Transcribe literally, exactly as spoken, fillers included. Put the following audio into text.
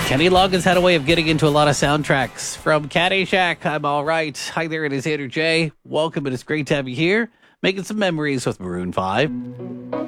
Kenny Loggins had a way of getting into a lot of soundtracks. From Caddyshack, I'm All Right. Hi there, it is Andrew J. Welcome, and it's great to have you here, making some memories with Maroon five.